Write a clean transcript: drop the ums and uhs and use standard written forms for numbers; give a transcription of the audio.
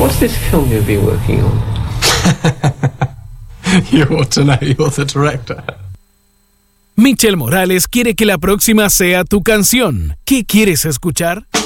What's this film you've been working on? You ought to know, you're the director. Michelle Morales quiere que la próxima sea tu canción. ¿Qué quieres escuchar?